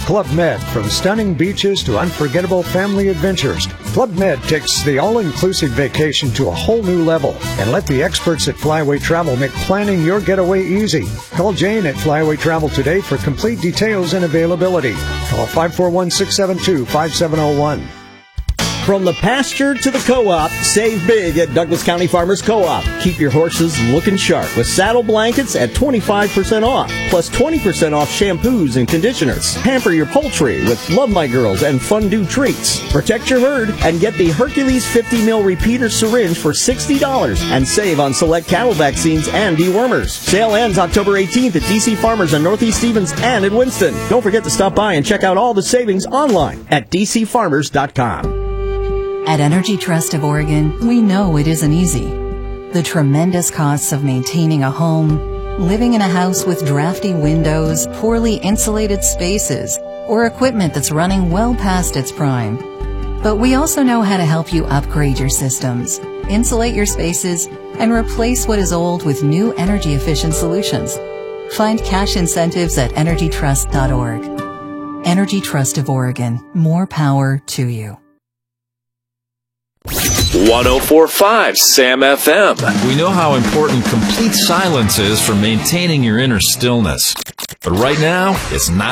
Club Med, from stunning beaches to unforgettable family adventures. Club Med takes the all-inclusive vacation to a whole new level, and let the experts at Flyaway Travel make planning your getaway easy. Call Jane at Flyaway Travel today for complete details and availability. Call 541-672-5701. From the pasture to the co-op, save big at Douglas County Farmers Co-op. Keep your horses looking sharp with saddle blankets at 25% off, plus 20% off shampoos and conditioners. Pamper your poultry with Love My Girls and Fun-Do treats. Protect your herd and get the Hercules 50 mil repeater syringe for $60 and save on select cattle vaccines and dewormers. Sale ends October 18th at DC Farmers in Northeast Stevens and in Winston. Don't forget to stop by and check out all the savings online at dcfarmers.com. At Energy Trust of Oregon, we know it isn't easy. The tremendous costs of maintaining a home, living in a house with drafty windows, poorly insulated spaces, or equipment that's running well past its prime. But we also know how to help you upgrade your systems, insulate your spaces, and replace what is old with new energy-efficient solutions. Find cash incentives at energytrust.org. Energy Trust of Oregon. More power to you. 104.5 Sam FM. We know how important complete silence is for maintaining your inner stillness. But right now, it's not